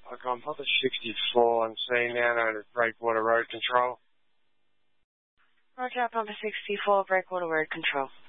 Look, I'm Papa 64 on scene now, known as Breakwater Road Control. Roger, Papa 64, Breakwater Road Control.